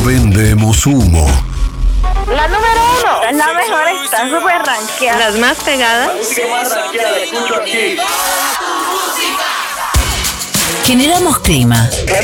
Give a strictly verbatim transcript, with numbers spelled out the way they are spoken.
vendemos humo. La número uno, es la mejor, está súper rankeada. Las más pegadas. Generamos clima.